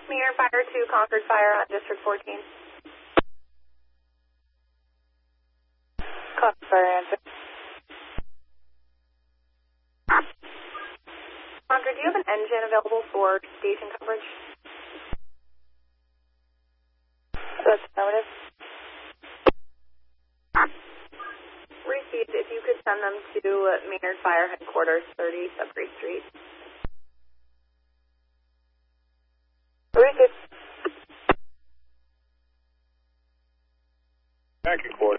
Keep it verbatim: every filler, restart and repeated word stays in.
Maynard Fire to Concord Fire on District fourteen. Concord Fire answer. Concord, do you have an engine available for station coverage? That's affirmative. Received. If you could send them to Maynard Fire Headquarters, thirty Sudbury Street. Received. Concord.